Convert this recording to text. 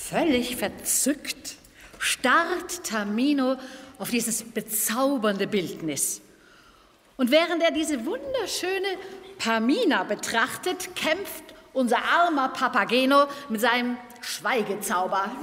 Völlig verzückt starrt Tamino auf dieses bezaubernde Bildnis. Und während er diese wunderschöne Pamina betrachtet, kämpft unser armer Papageno mit seinem Schweigezauber.